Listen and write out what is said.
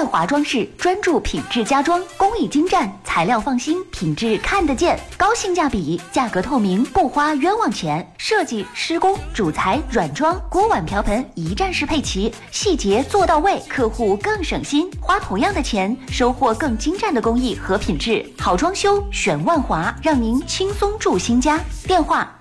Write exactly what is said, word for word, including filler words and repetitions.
华装饰，专注品质家装，工艺精湛，材料放心，品质看得见，高性价比，价格透明，不花冤枉钱。设计、施工、主材、软装，锅碗瓢盆一站式配齐，细节做到位，客户更省心，花同样的钱，收获更精湛的工艺和品质。好装修选万华，让您轻松住新家。电话